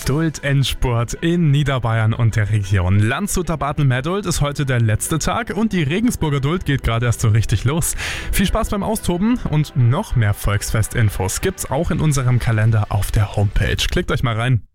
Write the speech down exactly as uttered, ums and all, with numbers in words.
Duld-Endspurt in Niederbayern und der Region. Landshuter Bartel-Meldult ist heute der letzte Tag und die Regensburger Duld geht gerade erst so richtig los. Viel Spaß beim Austoben und noch mehr Volksfest-Infos gibt's auch in unserem Kalender auf der Homepage. Klickt euch mal rein.